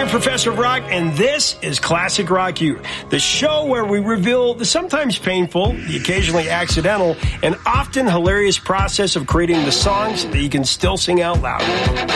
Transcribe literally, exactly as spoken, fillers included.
I'm Professor of Rock, and this is Classic Rock U, the show where we reveal the sometimes painful, the occasionally accidental, and often hilarious process of creating the songs that you can still sing out loud.